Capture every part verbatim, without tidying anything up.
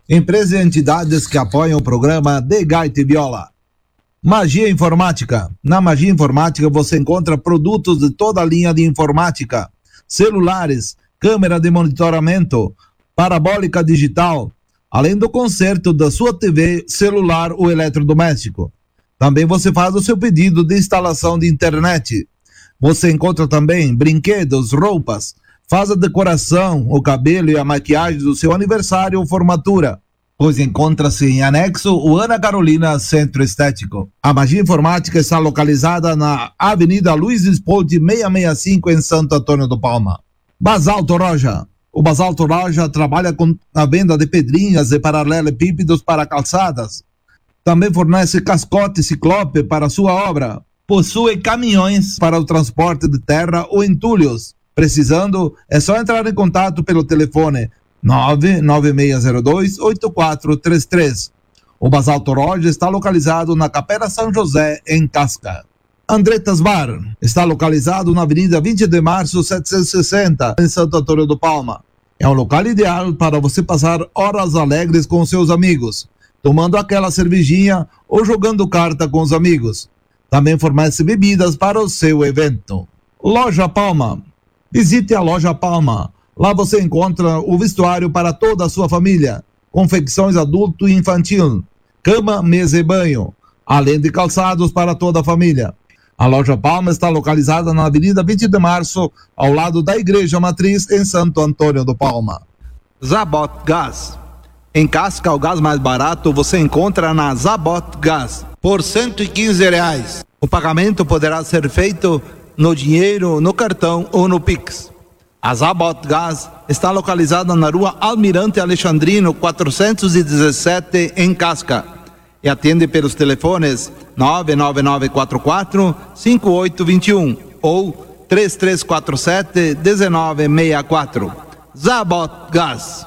Empresas e entidades que apoiam o programa De Gaita e Viola. Magia Informática. Na Magia Informática você encontra produtos de toda a linha de informática, celulares, câmera de monitoramento, parabólica digital, além do conserto da sua T V, celular ou eletrodoméstico. Também você faz o seu pedido de instalação de internet. Você encontra também brinquedos, roupas, faz a decoração, o cabelo e a maquiagem do seu aniversário ou formatura, pois encontra-se em anexo o Ana Carolina Centro Estético. A Magia Informática está localizada na Avenida Luiz Espolti seiscentos e sessenta e cinco, em Santo Antônio do Palma. Basalto Roja. O Basalto Roja trabalha com a venda de pedrinhas e paralelepípedos para calçadas. Também fornece cascote ciclope para sua obra. Possui caminhões para o transporte de terra ou entulhos. Precisando, é só entrar em contato pelo telefone nove nove seis zero dois oito quatro três três. O Basalto Roja está localizado na Capela São José, em Casca. Andretas Bar está localizado na Avenida vinte de março setecentos e sessenta, em Santo Antônio do Palma. É um local ideal para você passar horas alegres com seus amigos, tomando aquela cervejinha ou jogando carta com os amigos. Também fornece bebidas para o seu evento. Loja Palma. Visite a Loja Palma. Lá você encontra o vestuário para toda a sua família, confecções adulto e infantil, cama, mesa e banho, além de calçados para toda a família. A Loja Palma está localizada na Avenida vinte de março, ao lado da Igreja Matriz, em Santo Antônio do Palma. Zabot Gás. Em Casca, o gás mais barato você encontra na Zabot Gás, por cento e quinze reais. O pagamento poderá ser feito no dinheiro, no cartão ou no Pix. A Zabot Gás está localizada na Rua Almirante Alexandrino quatrocentos e dezessete, em Casca, e atende pelos telefones nove nove nove quatro quatro cinco oito dois um ou três três quatro sete um nove seis quatro. Zabot Gás.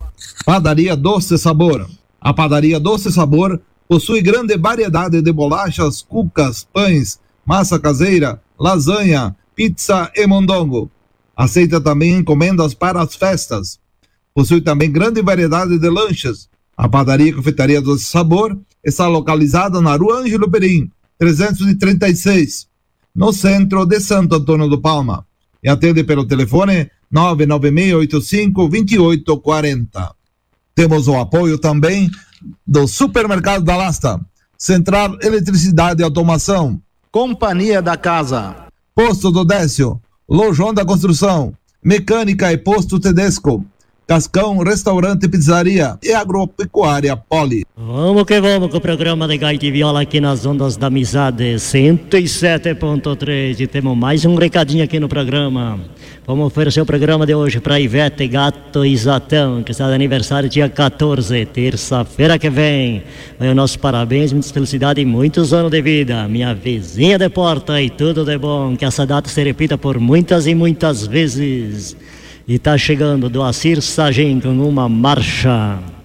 Padaria Doce Sabor. A Padaria Doce Sabor possui grande variedade de bolachas, cucas, pães, massa caseira, lasanha, pizza e mondongo. Aceita também encomendas para as festas. Possui também grande variedade de lanches. A Padaria e Confeitaria Doce Sabor está localizada na Rua Ângelo Perim, trezentos e trinta e seis, no centro de Santo Antônio do Palma. E atende pelo telefone nove nove seis oito cinco dois oito quatro zero. Temos o apoio também do Supermercado da Lasta, Central Eletricidade e Automação, Companhia da Casa, Posto do Décio, Lojão da Construção, Mecânica e Posto Tedesco, Cascão, Restaurante e Pizzaria e Agropecuária Poli. Vamos que vamos com o programa de Gaita e Viola aqui nas ondas da Amizade cento e sete ponto três, e temos mais um recadinho aqui no programa. Vamos oferecer o programa de hoje para Ivete Gato e Zatão, que está de aniversário dia quatorze, terça-feira que vem. Vai o nosso parabéns, muitas felicidades e muitos anos de vida. Minha vizinha de porta e tudo de bom, que essa data se repita por muitas e muitas vezes. E tá chegando do Acir Sagem com uma marcha.